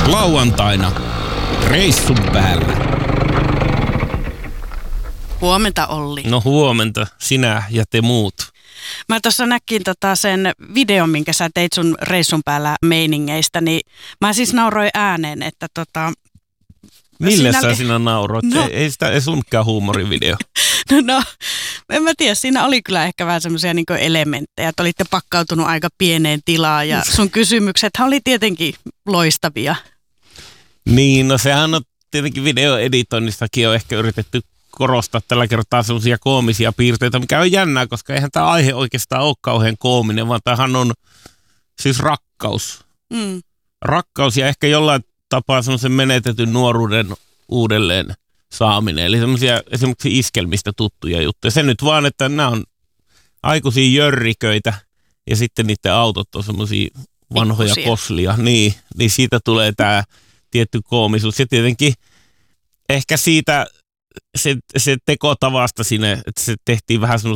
Lauantaina reissun päällä. Huomenta, Olli. No huomenta, sinä ja te muut. Mä tuossa näkin sen videon, minkä sä teit sun reissun päällä meiningeistä, niin mä siis nauroin ääneen, että Mille sinä nauroit? No. Ei sitä sunkkaan huumorivideo. No, en mä tiedä. Siinä oli kyllä ehkä vähän semmoisia niin elementtejä, että olitte pakkautunut aika pieneen tilaan ja sun kysymyksethän oli tietenkin loistavia. Niin, no sehän on tietenkin videoeditoinnissakin on ehkä yritetty korostaa tällä kertaa semmoisia koomisia piirteitä, mikä on jännää, koska eihän tämä aihe oikeastaan ole kauhean koominen, vaan tämähän on siis rakkaus. Mm. Rakkaus ja ehkä jollain tapaa semmoisen menetetyn nuoruuden uudelleen saaminen. Eli semmoisia esimerkiksi iskelmistä tuttuja juttuja. Se nyt vaan, että nämä on aikuisia jörriköitä ja sitten niiden autot on semmoisia vanhoja poslia. Niin siitä tulee tämä tietty koomisuus. Ja tietenkin ehkä siitä se tekotavasta sinne, että se tehtiin vähän semmoisen